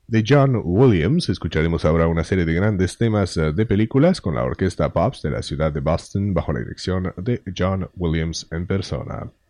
De John Williams escucharemos ahora una serie de grandes temas de películas con la orquesta Pops de la ciudad de Boston bajo la dirección de John Williams en persona.